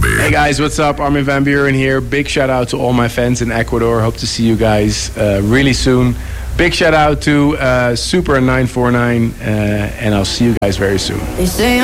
Buren. Hey guys, what's up? Armin van Buren here. Big shout out to all my fans in Ecuador. Hope to see you guys really soon. Big shout out to Super 949, and I'll see you guys very soon. They say